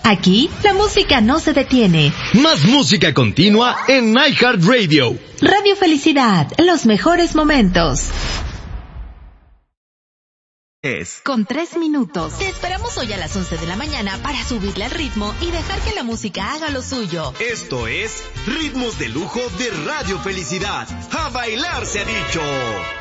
Aquí, la música no se detiene. Más música continua en iHeartRadio. Radio Felicidad, los mejores momentos. Con 3 minutos. Te esperamos hoy a las 11 de la mañana para subirle al ritmo y dejar que la música haga lo suyo. Esto es Ritmos de Lujo de Radio Felicidad. ¡A bailar se ha dicho!